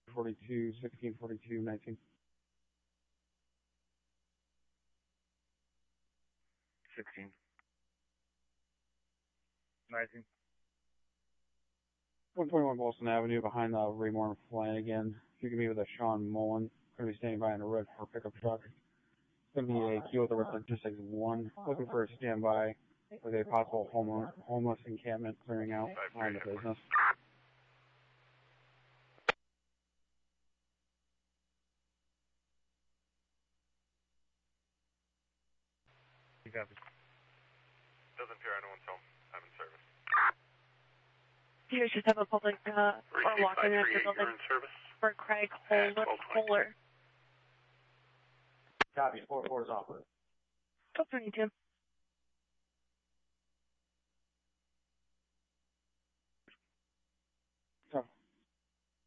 42, 16, 42, 19. 16. 19. 121 Wilson Avenue behind Raymore and Flanagan. If you can meet with Sean Mullen, going to be standing by in a red for pickup truck. Going to be a key with a reference 1, looking for a standby with a possible homeless encampment clearing out on the business. You got it. Doesn't appear anyone's home. I'm in service. You just have a public or walking in the building for Craig Holler. Copy, 4-4 is off. 1222.